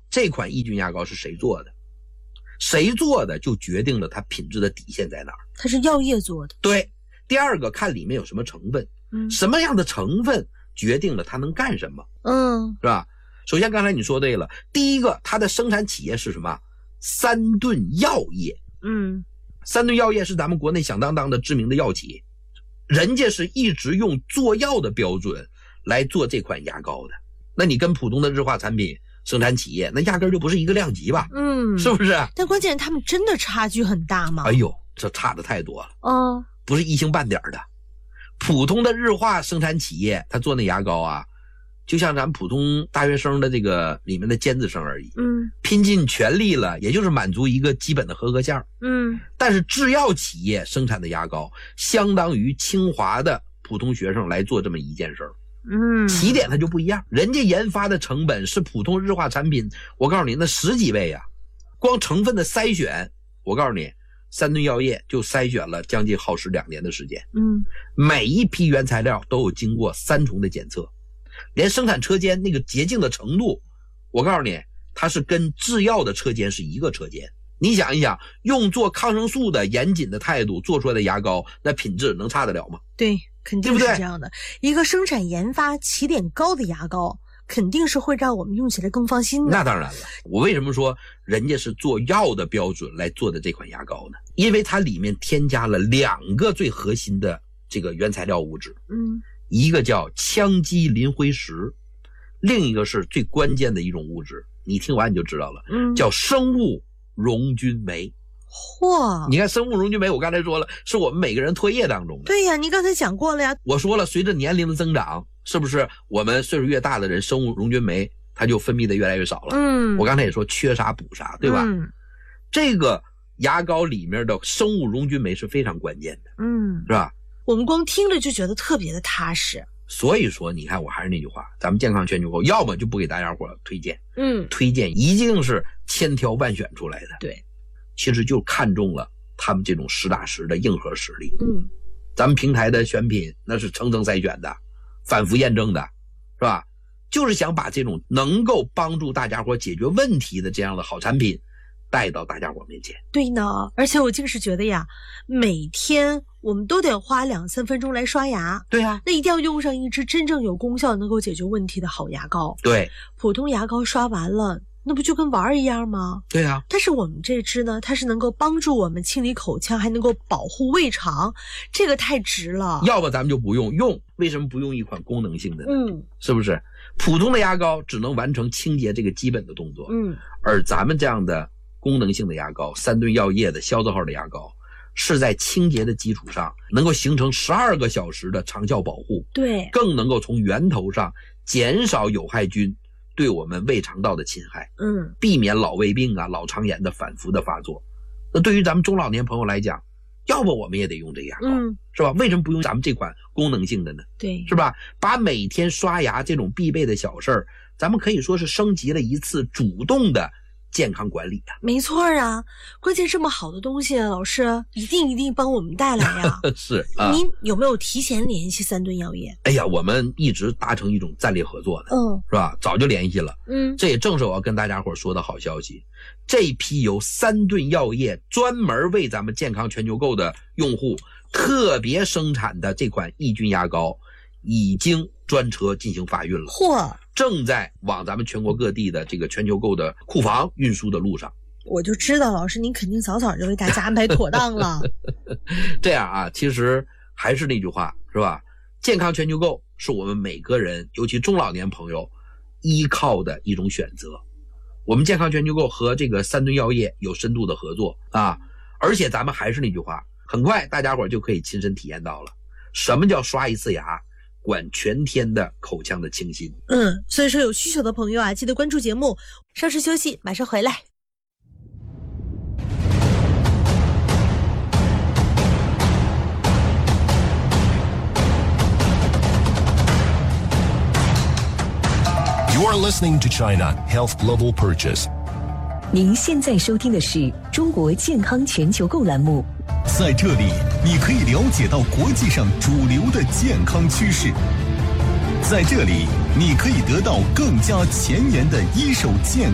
这款抑菌牙膏是谁做的，谁做的就决定了它品质的底线在哪儿。 它是药业做的。 对。第二个，看里面有什么成分，什么样的成分决定了它能干什么，是吧？首先刚才你说对了，第一个，它的生产企业是什么？三顿药业。三顿药业是咱们国内响当当的知名的药企，人家是一直用做药的标准来做这款牙膏的。那你跟普通的日化产品生产企业，那压根就不是一个量级吧？是不是？ 但关键他们真的差距很大吗？ 哎呦，这差的太多了。不是一星半点的。普通的日化生产企业，他做那牙膏啊，就像咱普通大学生的这个里面的尖子生而已。拼尽全力了，也就是满足一个基本的合格线。但是制药企业生产的牙膏，相当于清华的普通学生来做这么一件事儿。起点它就不一样，人家研发的成本是普通日化产品，我告诉你那10几倍啊。光成分的筛选，我告诉你，三顿药业就筛选了将近耗时2年的时间。每一批原材料都有经过3重的检测，连生产车间那个洁净的程度，我告诉你，它是跟制药的车间是一个车间。你想一想，用做抗生素的严谨的态度做出来的牙膏，那品质能差得了吗？ 对，肯定是这样的。一个生产研发起点高的牙膏，肯定是会让我们用起来更放心的。 那当然了，我为什么说人家是做药的标准来做的这款牙膏呢？因为它里面添加了2个最核心的这个原材料物质。一个叫羟基磷灰石，另一个是最关键的一种物质，你听完你就知道了，叫生物溶菌酶。你看生物溶菌酶，我刚才说了，是我们每个人唾液当中的。 对呀，你刚才讲过了呀。 我说了，随着年龄的增长，是不是我们岁数越大的人，生物溶菌酶它就分泌的越来越少了？我刚才也说缺啥补啥，对吧？这个牙膏里面的生物溶菌酶是非常关键的，是吧？ 我们光听着就觉得特别的踏实。 所以说，你看，我还是那句话，咱们健康全球购，要么就不给大家伙推荐，推荐一定是千挑万选出来的。 对， 其实就看中了他们这种实打实的硬核实力。咱们平台的选品那是层层筛选的，反复验证的，是吧？就是想把这种能够帮助大家伙解决问题的这样的好产品带到大家伙面前。 对呢，而且我就是觉得呀，每天我们都得花2-3分钟来刷牙。 对啊， 那一定要用上一支真正有功效能够解决问题的好牙膏。 对， 普通牙膏刷完了，那不就跟玩儿一样吗？ 对啊， 但是我们这支呢，它是能够帮助我们清理口腔，还能够保护胃肠，这个太值了。 要不咱们就不用，为什么不用一款功能性的呢？是不是？普通的牙膏只能完成清洁这个基本的动作，而咱们这样的功能性的牙膏，三顿药业的消字号的牙膏，是在清洁的基础上能够形成12个小时的长效保护， 对， 更能够从源头上减少有害菌对我们胃肠道的侵害，避免老胃病啊、老肠炎的反复的发作。那对于咱们中老年朋友来讲，要不我们也得用这牙膏，是吧？为什么不用咱们这款功能性的呢？ 对， 是吧？把每天刷牙这种必备的小事儿，咱们可以说是升级了一次主动的健康管理啊。 没错啊，关键这么好的东西，老师一定帮我们带来呀。 是啊， 您有没有提前联系三顿药业？ 哎呀，我们一直达成一种战略合作的，是吧？早就联系了，这也正是我要跟大家伙说的好消息。这批由三顿药业专门为咱们健康全球购的用户特别生产的这款抑菌牙膏，已经专车进行发运了。正在往咱们全国各地的这个全球购的库房运输的路上。 我就知道老师您肯定早就为大家安排妥当了。 这样啊，其实还是那句话，是吧？健康全球购是我们每个人，尤其中老年朋友依靠的一种选择。我们健康全球购和这个三顿药业有深度的合作啊，而且咱们还是那句话，很快大家伙就可以亲身体验到了什么叫刷一次牙管全天的口腔的清新。 所以说有需求的朋友啊，记得关注节目，稍事休息，马上回来。 You are listening to China Health Global Purchase。 您现在收听的是中国健康全球购栏目。 在这里，你可以了解到国际上主流的健康趋势。在这里，你可以得到更加前沿的一手健